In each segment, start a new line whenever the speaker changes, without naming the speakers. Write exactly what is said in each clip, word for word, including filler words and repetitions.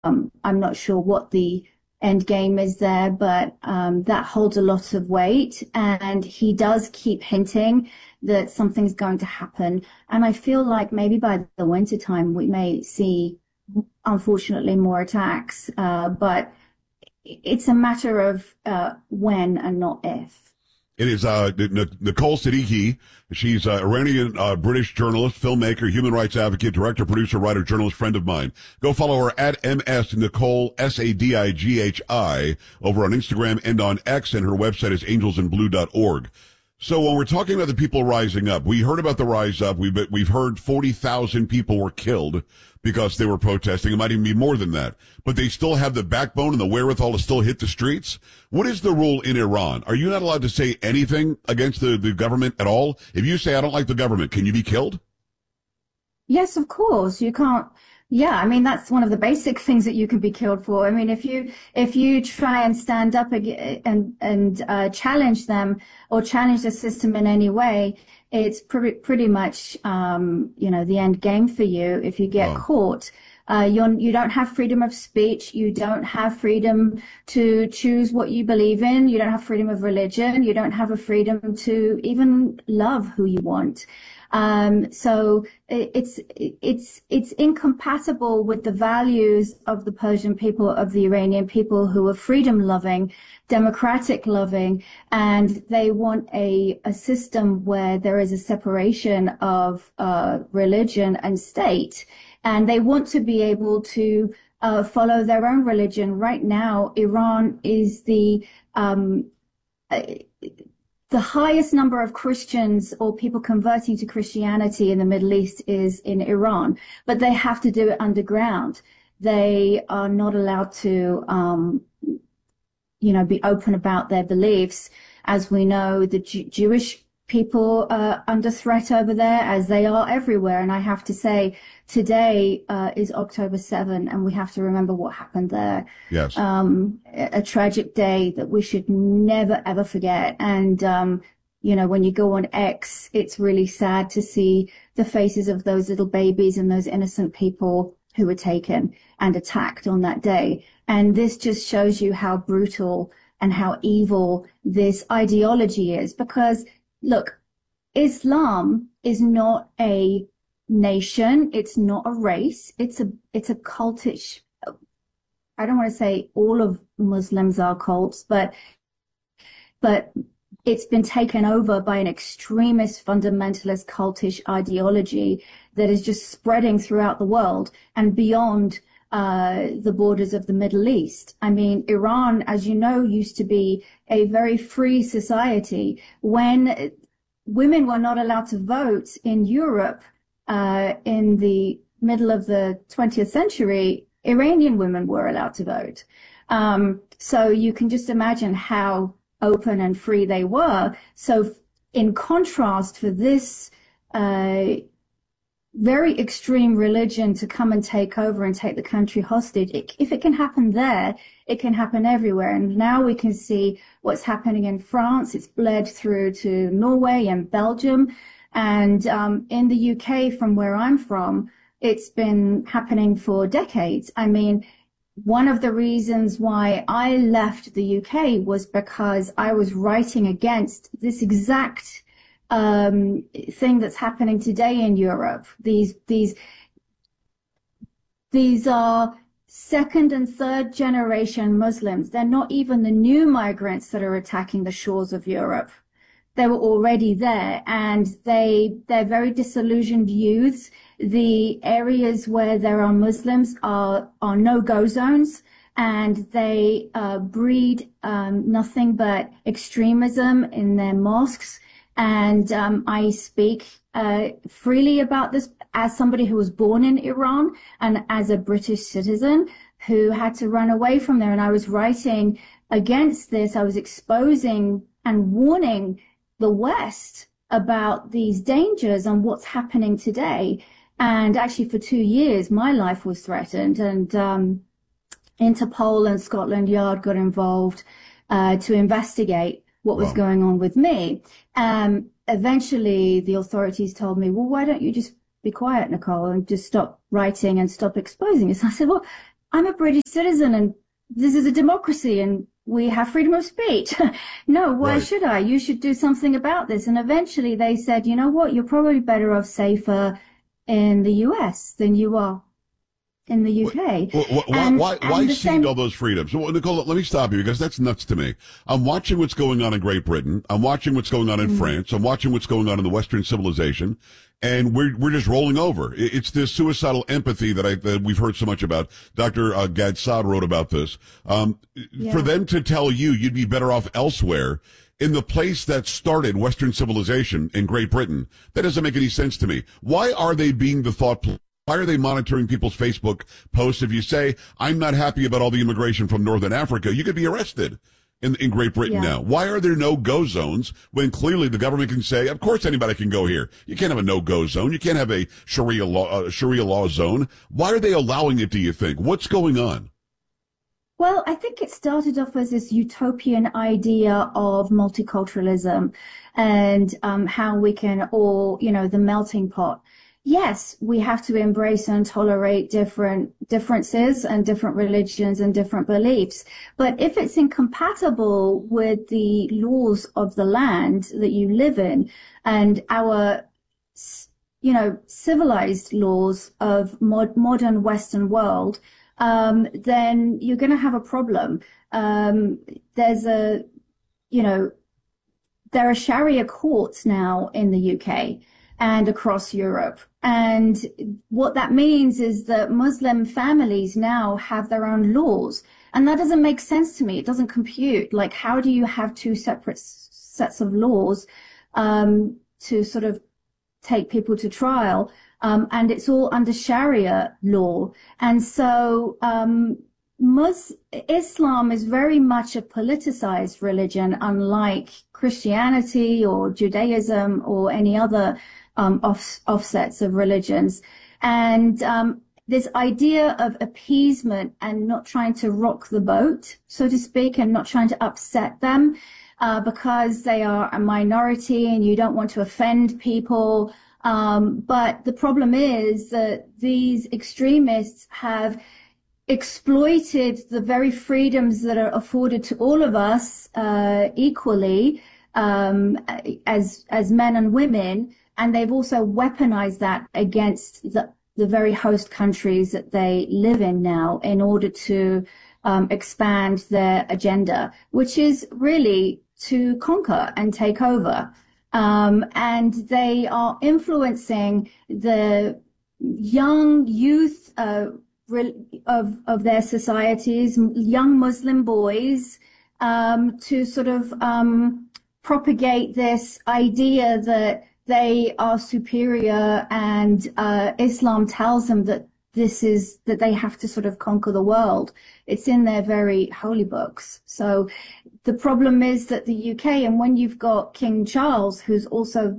Um, I'm not sure what the end game is there, but um, that holds a lot of weight. And he does keep hinting that something's going to happen. And I feel like maybe by the winter time we may see, unfortunately, more attacks. Uh, but it's a matter of uh, when and not if.
It is uh, Nicole Siddiqui. She's an Iranian uh, British journalist, filmmaker, human rights advocate, director, producer, writer, journalist, friend of mine. Go follow her at M S Nicole, S A D I G H I, over on Instagram and on X, and her website is angels in blue dot org. So when we're talking about the people rising up, we heard about the rise up. We've, we've heard forty thousand people were killed because they were protesting. It might even be more than that. But they still have the backbone and the wherewithal to still hit the streets. What is the rule in Iran? Are you not allowed to say anything against the, the government at all? If you say, I don't like the government, can you be killed?
Yes, of course. You can't. Yeah, I mean, that's one of the basic things that you can be killed for. I mean, if you if you try and stand up and and uh, challenge them or challenge the system in any way, it's pretty pretty much um, you know, the end game for you. If you get
Oh.
caught, uh, you're you don't have freedom of speech. You don't have freedom to choose what you believe in. You don't have freedom of religion. You don't have a freedom to even love who you want. Um, so it's, it's, it's incompatible with the values of the Persian people, of the Iranian people, who are freedom loving, democratic loving, and they want a, a system where there is a separation of, uh, religion and state. And they want to be able to, uh, follow their own religion. Right now, Iran is the, um, uh, the highest number of Christians or people converting to Christianity in the Middle East is in Iran, but they have to do it underground. They are not allowed to, um, you know, be open about their beliefs. As we know, the Jew- Jewish people are under threat over there, as they are everywhere. And I have to say, today uh, is October seventh, and we have to remember what happened there.
Yes.
Um, a, a tragic day that we should never, ever forget. And, um, you know, when you go on X, it's really sad to see the faces of those little babies and those innocent people who were taken and attacked on that day. And this just shows you how brutal and how evil this ideology is, because look, Islam is not a nation. It's not a race. It's a, it's a cultish. I don't want to say all of Muslims are cults, but, but it's been taken over by an extremist, fundamentalist, cultish ideology that is just spreading throughout the world and beyond uh, the borders of the Middle East. I mean, Iran, as you know, used to be a very free society. When women were not allowed to vote in Europe uh, in the middle of the twentieth century, Iranian women were allowed to vote. Um, so you can just imagine how open and free they were. So in contrast for this uh, very extreme religion to come and take over and take the country hostage, it, if it can happen there, it can happen everywhere. And now we can see what's happening in France. It's bled through to Norway and Belgium. And um, in the U K, from where I'm from, it's been happening for decades. I mean, one of the reasons why I left the U K was because I was writing against this exact um, thing that's happening today in Europe. These, these, these are second and third generation Muslims. They're not even the new migrants that are attacking the shores of Europe. They were already there, and they, they're very disillusioned youths. The areas where there are Muslims are, are no-go zones, and they uh, breed um, nothing but extremism in their mosques. And um, I speak uh, freely about this as somebody who was born in Iran and as a British citizen who had to run away from there. And I was writing against this. I was exposing and warning the West about these dangers and what's happening today. And actually for two years, my life was threatened, and um, Interpol and Scotland Yard got involved uh, to investigate what was
Wow.
going on with me. Um, eventually, the authorities told me, well, why don't you just be quiet, Nicole, and just stop writing and stop exposing us? I said, well, I'm a British citizen and this is a democracy and we have freedom of speech. No, why
Right.
should I? You should do something about this. And eventually they said, you know what? You're probably better off safer in the U S than you are in the U K.
Why, why,
And,
why,
and
why
the
cede
same,
all those freedoms? Well, Nicole, let me stop you because that's nuts to me. I'm watching what's going on in Great Britain. I'm watching what's going on in
mm,
France. I'm watching what's going on in the Western civilization. And we're, we're just rolling over. It- It's this suicidal empathy that I, that we've heard so much about. Doctor Uh, Gad Saad wrote about this. Um, for
yeah.
them to tell you you'd be better off elsewhere in the place that started Western civilization in Great Britain, that doesn't make any sense to me. Why are they being the thought pl- Why are they monitoring people's Facebook posts? If you say, I'm not happy about all the immigration from Northern Africa, you could be arrested in, in Great Britain
Yeah.
now. Why are there no-go zones when clearly the government can say, of course anybody can go here. You can't have a no-go zone. You can't have a Sharia law, uh, Sharia law zone. Why are they allowing it, do you think? What's going on?
Well, I think it started off as this utopian idea of multiculturalism and um, how we can all, you know, the melting pot. Yes, we have to embrace and tolerate different differences and different religions and different beliefs. But if it's incompatible with the laws of the land that you live in and our, you know, civilized laws of mod- modern Western world, um, then you're going to have a problem. Um, there's a, you know, there are Sharia courts now in the U K and across Europe. And what that means is that Muslim families now have their own laws. And that doesn't make sense to me. It doesn't compute. Like, how do you have two separate s- sets of laws um, to sort of take people to trial? Um, and it's all under Sharia law. And so um, Mus- Islam is very much a politicized religion, unlike Christianity or Judaism or any other um, off- offsets of religions. And um, this idea of appeasement and not trying to rock the boat, so to speak, and not trying to upset them uh, because they are a minority and you don't want to offend people. Um, but the problem is that these extremists have exploited the very freedoms that are afforded to all of us uh, equally um, as as men and women, and they've also weaponized that against the the very host countries that they live in now in order to um, expand their agenda, which is really to conquer and take over. Um, and they are influencing the young youth uh, of of their societies, young Muslim boys, um, to sort of um, propagate this idea that they are superior, and uh, Islam tells them that this is that they have to sort of conquer the world. It's in their very holy books. So the problem is that the U K, and when you've got King Charles, who's also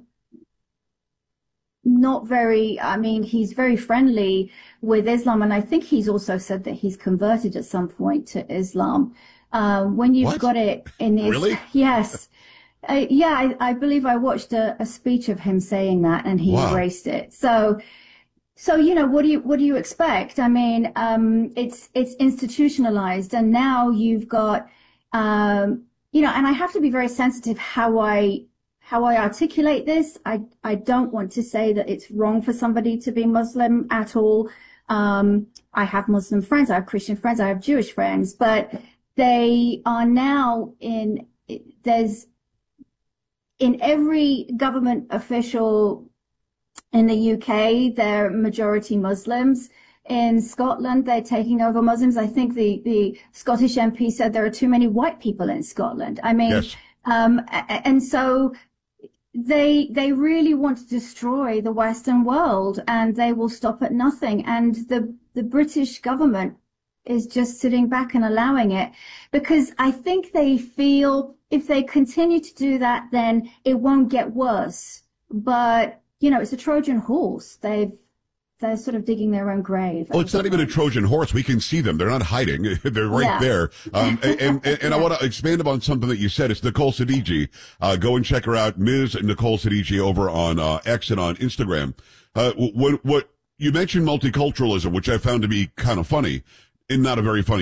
not very, I mean, he's very friendly with Islam, and I think he's also said that he's converted at some point to Islam. Um, when you've
What?
got it in his,
Really?
yes. Uh, yeah, I, I believe I watched a, a speech of him saying that, and he
Wow.
embraced it. So, so you know, what do you what do you expect? I mean, um, it's it's institutionalized, and now you've got, um, you know, and I have to be very sensitive how I how I articulate this. I I don't want to say that it's wrong for somebody to be Muslim at all. Um, I have Muslim friends, I have Christian friends, I have Jewish friends, but they are now in there's. In every government official in the U K, they're majority Muslims. In Scotland, they're taking over Muslims. I think the, the Scottish M P said there are too many white people in Scotland. I mean,
Yes.
um, and so they they really want to destroy the Western world, and they will stop at nothing. And the the British government is just sitting back and allowing it, because I think they feel if they continue to do that, then it won't get worse. But, you know, it's a Trojan horse. They've, they're sort of digging their own grave.
Well, it's not even a Trojan horse. We can see them. They're not hiding. They're right
Yeah.
there. Um, and, and, and
Yeah.
I want to expand upon something that you said. It's Nicole Siddiqui. Uh, go and check her out, Miz Nicole Siddiqui, over on, uh, X and on Instagram. Uh, what, what, you mentioned multiculturalism, which I found to be kind of funny. not a very funny